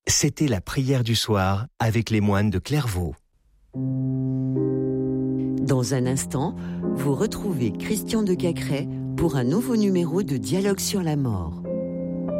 C'était la prière du soir avec les moines de Clairvaux. Dans un instant, vous retrouvez Christian de Cacrès pour un nouveau numéro de Dialogue sur la mort.